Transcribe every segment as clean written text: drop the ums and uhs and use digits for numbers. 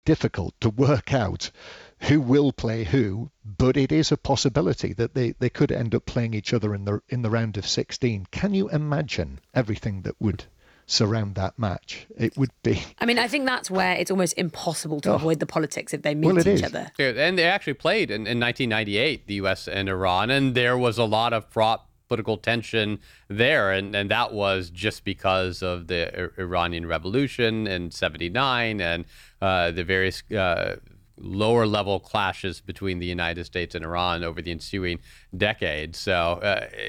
difficult to work out who will play who, but it is a possibility that they could end up playing each other in the round of 16. Can you imagine everything that would surround that match? It would be... I mean, I think that's where it's almost impossible to avoid the politics if they meet each other. And they actually played in 1998, the U.S. and Iran, and there was a lot of fraught political tension there, and that was just because of the Iranian Revolution in '79 and the various lower level clashes between the United States and Iran over the ensuing decade. So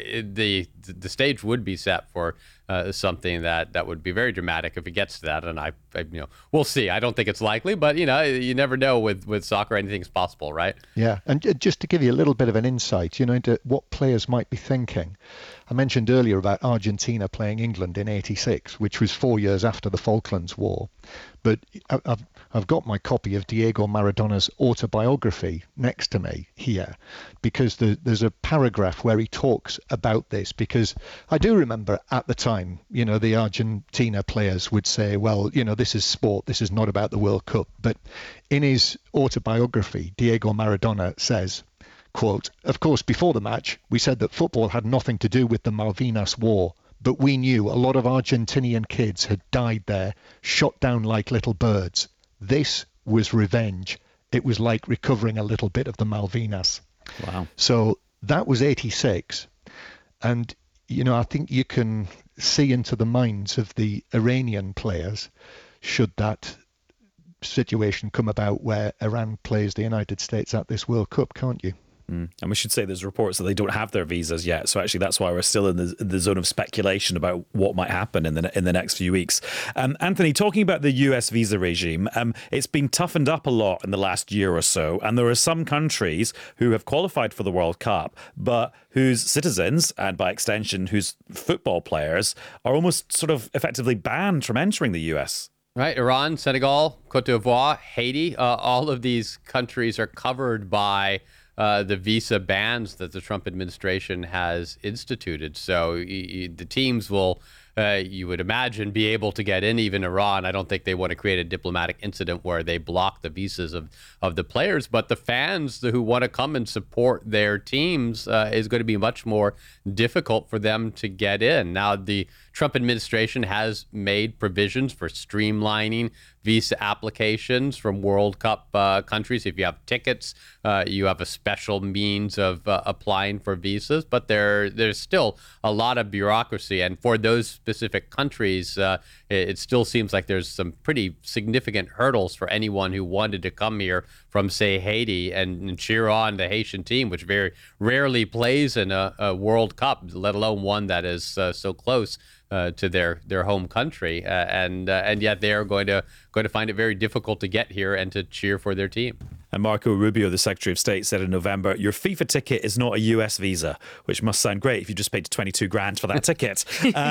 the stage would be set for something that would be very dramatic if it gets to that. And I we'll see. I don't think it's likely, but you never know with soccer. Anything's possible, right? Yeah, and just to give you a little bit of an insight, into what players might be thinking. I mentioned earlier about Argentina playing England in '86, which was 4 years after the Falklands War. But I've got my copy of Diego Maradona's autobiography next to me here, because there's a paragraph where he talks about this, because I do remember at the time, the Argentina players would say, well, this is sport, this is not about the World Cup. But in his autobiography, Diego Maradona says, quote, "Of course, before the match, we said that football had nothing to do with the Malvinas War, but we knew a lot of Argentinian kids had died there, shot down like little birds. This was revenge. It was like recovering a little bit of the Malvinas." Wow. So that was '86. And, I think you can see into the minds of the Iranian players should that situation come about where Iran plays the United States at this World Cup, can't you? And we should say there's reports that they don't have their visas yet. So actually, that's why we're still in the zone of speculation about what might happen in the next few weeks. Anthony, talking about the US visa regime, it's been toughened up a lot in the last year or so. And there are some countries who have qualified for the World Cup, but whose citizens, and by extension, whose football players, are almost sort of effectively banned from entering the US. Right. Iran, Senegal, Cote d'Ivoire, Haiti, all of these countries are covered by the visa bans that the Trump administration has instituted. So the teams will, you would imagine, be able to get in. Even Iran, I don't think they want to create a diplomatic incident where they block the visas of the players. But the fans who want to come and support their teams is going to be much more difficult for them to get in. Now, the Trump administration has made provisions for streamlining visa applications from World Cup countries. If you have tickets, you have a special means of applying for visas, but there's still a lot of bureaucracy. And for those specific countries, it still seems like there's some pretty significant hurdles for anyone who wanted to come here from, say, Haiti and cheer on the Haitian team, which very rarely plays in a World Cup, let alone one that is so close to their home country, and yet they are going to find it very difficult to get here and to cheer for their team. And Marco Rubio, the Secretary of State, said in November, your FIFA ticket is not a US visa, which must sound great if you just paid 22 grand for that ticket.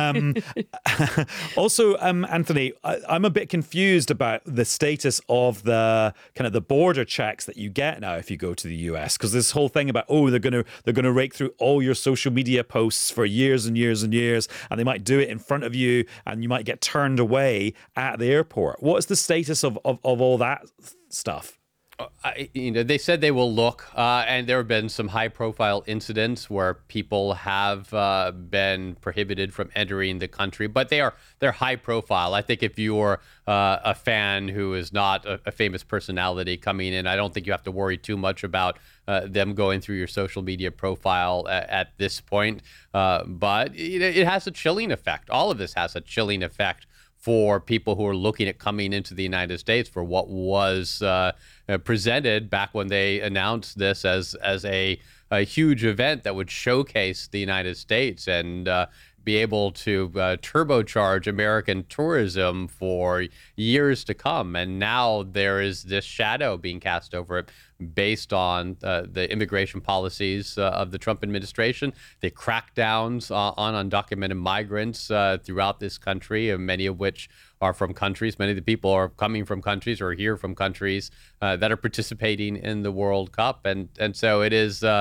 Also, Anthony, I'm a bit confused about the status of the kind of the border checks that you get now if you go to the US, because this whole thing about, they're going to rake through all your social media posts for years and years and years, and they might do it in front of you, and you might get turned away at the airport. What is the status of all that stuff? They said they will look, and there have been some high-profile incidents where people have been prohibited from entering the country, but they're high-profile. I think if you're a fan who is not a famous personality coming in, I don't think you have to worry too much about them going through your social media profile at this point. But it has a chilling effect. All of this has a chilling effect for people who are looking at coming into the United States, for what was presented back when they announced this as a huge event that would showcase the United States and be able to turbocharge American tourism for years to come. And now there is this shadow being cast over it based on the immigration policies of the Trump administration, the crackdowns on undocumented migrants throughout this country, many of which are from countries. Many of the people are coming from countries or here from countries that are participating in the World Cup. And so it is...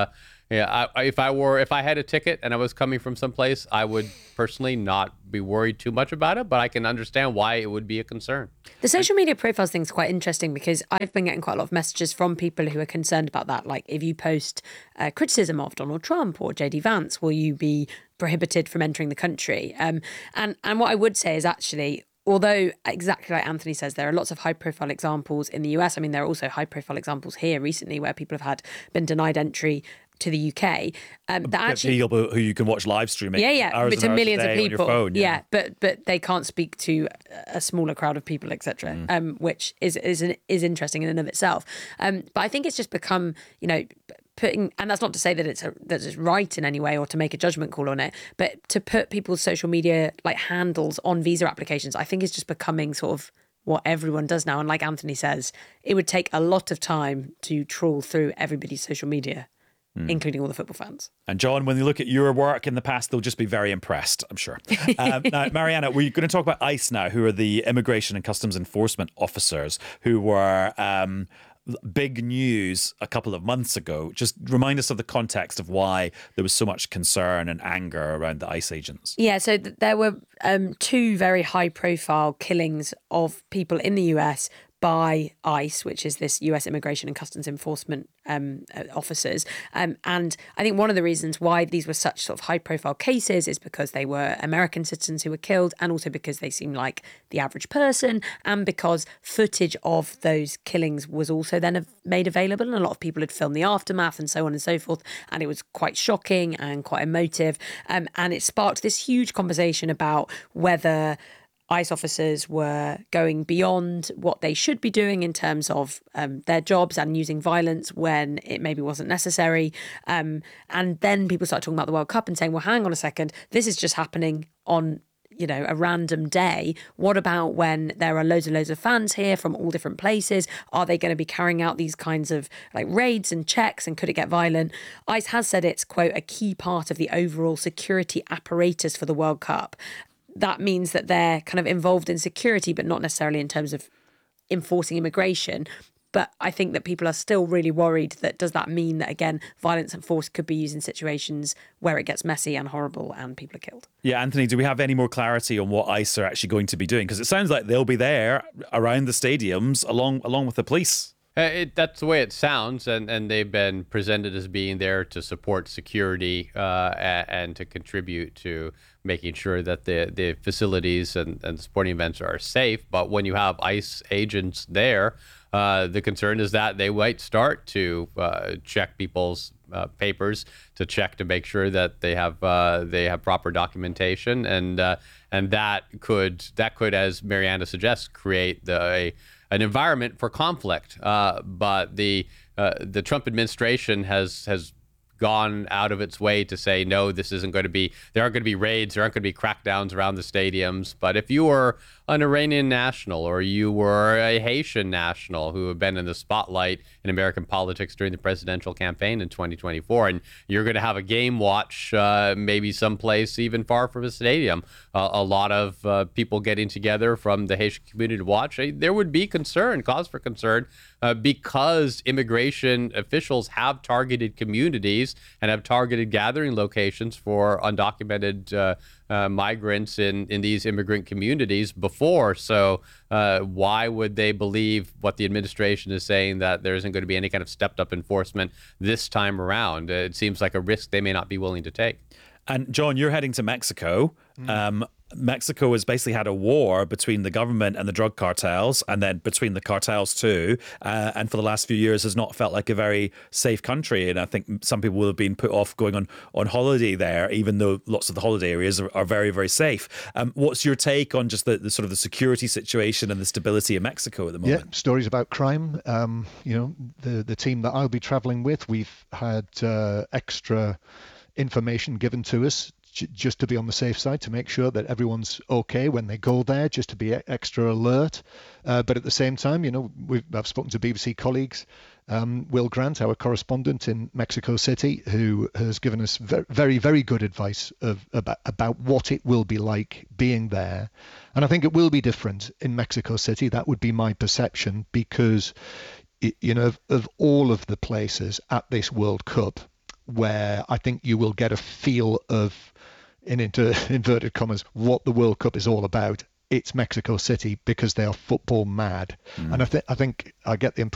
Yeah, if I had a ticket and I was coming from someplace, I would personally not be worried too much about it, but I can understand why it would be a concern. The social media profiles thing is quite interesting because I've been getting quite a lot of messages from people who are concerned about that. Like, if you post criticism of Donald Trump or JD Vance, will you be prohibited from entering the country? And what I would say is actually, although exactly like Anthony says, there are lots of high-profile examples in the US. I mean, there are also high-profile examples here recently where people have been denied entry to the UK. That actually, people who you can watch live streaming. Hours to millions of people. On your phone, but they can't speak to a smaller crowd of people, etc. Which is interesting in and of itself. But I think it's just become, putting, and that's not to say that it's right in any way or to make a judgment call on it, but to put people's social media like handles on visa applications, I think is just becoming sort of what everyone does now. And like Anthony says, it would take a lot of time to trawl through everybody's social media, including all the football fans. And John, when they look at your work in the past, they'll just be very impressed, I'm sure. Now, Mariana, we're going to talk about ICE now, who are the Immigration and Customs Enforcement officers who were big news a couple of months ago. Just remind us of the context of why there was so much concern and anger around the ICE agents. Yeah, so there were two very high-profile killings of people in the US by ICE, which is this US Immigration and Customs Enforcement officers. And I think one of the reasons why these were such sort of high-profile cases is because they were American citizens who were killed, and also because they seem like the average person, and because footage of those killings was also then made available, and a lot of people had filmed the aftermath and so on and so forth, and it was quite shocking and quite emotive. And it sparked this huge conversation about whether ICE officers were going beyond what they should be doing in terms of their jobs and using violence when it maybe wasn't necessary. And then people started talking about the World Cup and saying, well, hang on a second, this is just happening on a random day. What about when there are loads of fans here from all different places? Are they going to be carrying out these kinds of like raids and checks, and could it get violent? ICE has said it's, quote, a key part of the overall security apparatus for the World Cup. That means that they're kind of involved in security, but not necessarily in terms of enforcing immigration. But I think that people are still really worried that does that mean that, again, violence and force could be used in situations where it gets messy and horrible and people are killed? Yeah, Anthony, do we have any more clarity on what ICE are actually going to be doing? Because it sounds like they'll be there around the stadiums along with the police. That's the way it sounds, and they've been presented as being there to support security and to contribute to making sure that the facilities and sporting events are safe. But when you have ICE agents there, the concern is that they might start to check people's papers, to check to make sure that they have proper documentation, and that could, as Mariana suggests, create an environment for conflict. But the Trump administration has gone out of its way to say, no, this isn't going to be, there aren't going to be raids, there aren't going to be crackdowns around the stadiums. But if you were an Iranian national or you were a Haitian national who have been in the spotlight in American politics during the presidential campaign in 2024, and you're going to have a game watch maybe someplace even far from a stadium, a lot of people getting together from the Haitian community to watch, there would be cause for concern, because immigration officials have targeted communities and have targeted gathering locations for undocumented migrants in these immigrant communities before. So why would they believe what the administration is saying, that there isn't going to be any kind of stepped up enforcement this time around? It seems like a risk they may not be willing to take. And John, you're heading to Mexico. Mexico has basically had a war between the government and the drug cartels, and then between the cartels too, and for the last few years has not felt like a very safe country. And I think some people will have been put off going on holiday there, even though lots of the holiday areas are very, very safe. What's your take on just the sort of the security situation and the stability in Mexico at the moment? Yeah, stories about crime. The team that I'll be traveling with, we've had extra information given to us just to be on the safe side, to make sure that everyone's okay when they go there, just to be extra alert. But at the same time, I've spoken to BBC colleagues, Will Grant, our correspondent in Mexico City, who has given us very, very good advice about what it will be like being there. And I think it will be different in Mexico City. That would be my perception, because, of all of the places at this World Cup where I think you will get a feel of, in inverted commas, what the World Cup is all about. It's Mexico City, because they are football mad. And I think I get the impression